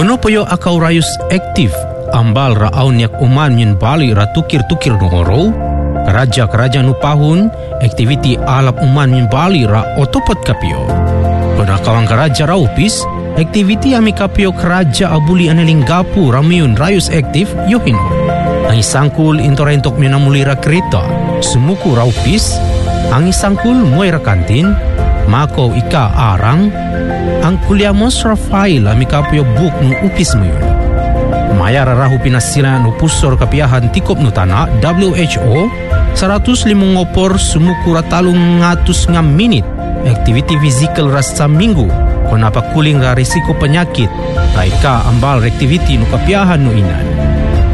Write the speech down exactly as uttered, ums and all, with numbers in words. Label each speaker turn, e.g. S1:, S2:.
S1: Kono poyo akau rayus aktif ambal ra aunyak uman min bali ra tukir-tukir nongoro. Keraja-keraja nu pahun aktiviti alap uman min bali ra otopot kapio. Kono kawang keraja raupis aktiviti ami kapio keraja abuli analinggapu ramiun rayus aktif yohino. Ang isangkul intorentok minamulira kereta sumuku raupis. Ang isangkul muay rakantin mako ika arang ang kuliamos Rafael ami kapio buk nu upis muyun. Maya rarahu pinasila nu pusor kapiahan tikop nu tanah W H O seratus lima ngopor sumuku ratalung ngatus ngam minit aktiviti fizikal rasa minggu konapa kuling ra risiko penyakit raika ambal aktiviti nu kapiahan nu inan.